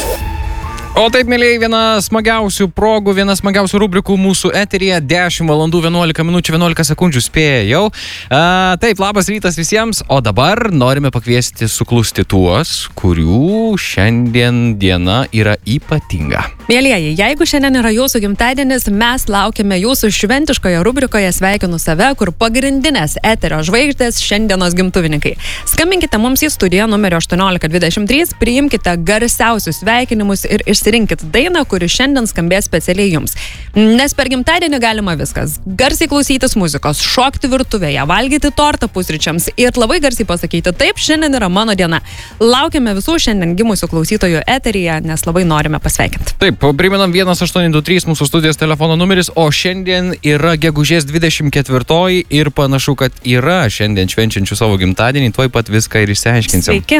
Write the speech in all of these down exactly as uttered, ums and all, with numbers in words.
O taip, mėlyjei, viena smagiausių progų, viena smagiausių rubrikų mūsų eteryje, dešimt valandų vienuolika minučių vienuolika sekundžių spėja jau. A, taip, labas rytas visiems, o dabar norime pakviesti suklusti tuos, kurių šiandien diena yra ypatinga. Mėlyjei, jeigu šiandien yra jūsų gimtadienis, mes laukiame jūsų šventiškoje rubrikoje Sveikinu save, kur pagrindinės eterio žvaigždės šiandienos gimtuvininkai. Skambinkite mums į studiją numerio aštuoniolika dvidešimt trys, priimkite garsiausius sveikinimus ir išsirinkit dainą, kuri šiandien skambės specialiai jums. Nes per gimtadienį galima viskas. Garsiai klausytis muzikos, šokti virtuvėje, valgyti tortą pusryčiams ir labai garsiai pasakyti, taip, šiandien yra mano diena. Laukiame visų šiandien gimusių klausytojų eteryje, nes labai norime pasveikinti. Taip, priminam vienas aštuoni du trys mūsų studijos telefono numeris, o šiandien yra gegužės dvidešimt ketvirtoji ir panašu, kad yra šiandien švenčiančių savo gimtadienį, tuoj pat viską ir išsiaiškinsim. Sveiki.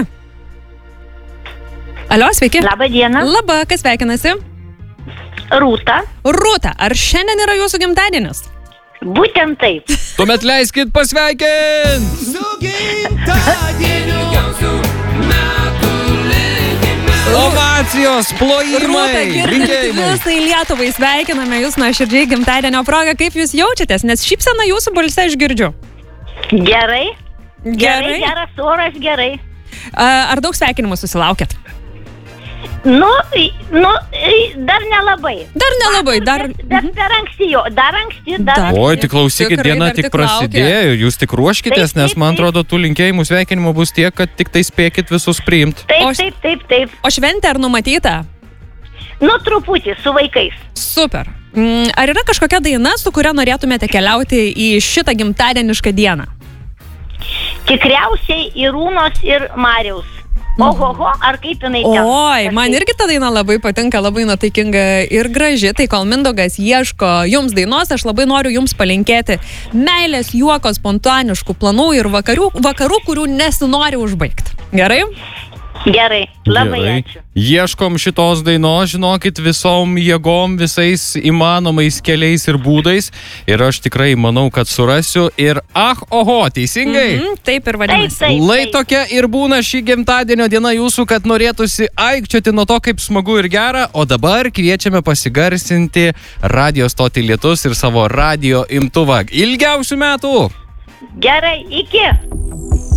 Alio, sveiki. Labą dieną. Labą, kas sveikinasi? Rūta. Rūta, ar šiandien yra jūsų gimtadienis? Būtent taip. Tuomet leiskit pasveikinti! Su gimtadieniu Ovacijos, plojimai, Rūta, girdit linkėjimai. visai Lietuvai, sveikiname jūs nuoširdžiai gimtadienio progą. Kaip jūs jaučiatės? Nes šypseną jūsų balse aš girdžiu. Gerai. Gerai, Gerai. geras oras, gerai. A, Ar daug sveikinimų susilaukėt? Nu, nu, dar nelabai. Dar nelabai, dar... Bet, bet per anksti jo, dar anksti, dar, Dar. anksti. Oi, tik klausykit, Tikrai diena dar tik tik prasidėjo, jūs tik ruoškitės, Taip, nes taip, man taip. atrodo, tų linkėjimų sveikinimų bus tiek, kad tik tai spėkit visus priimti. Taip, O- taip, taip, taip. O šventė ar numatyta? Nu, truputį, su vaikais. Super. Mm, Ar yra kažkokia daina, su kuria norėtumėte keliauti į šitą gimtadienišką dieną? Tikriausiai Irūnos ir Mariaus. Ohoho, ar kaip jinai ten? Oi, man Kažkaip. irgi ta daina labai patinka, labai nuotaikinga ir graži. Tai kol Mindaugas ieško jums dainos, aš labai noriu jums palinkėti meilės, juoko, spontaniškų planų ir vakarų, vakarų kurių nesinori užbaigti. Gerai? Gerai, labai Gerai. ačiū. Ieškom šitos dainos, žinokit, visom jėgom, visais įmanomais keliais ir būdais. Ir aš tikrai manau, kad surasiu. Ir ah, oho, teisingai? Mhm, taip ir Taip, vadinasi. taip, Lai taip. tokia ir būna šį gimtadienio diena jūsų, kad norėtųsi aikčioti nuo to, kaip smagu ir gera. O dabar kviečiame pasigarsinti radio stotį Lietus ir savo radio imtuvą. Ilgiausių metų! Gerai, iki.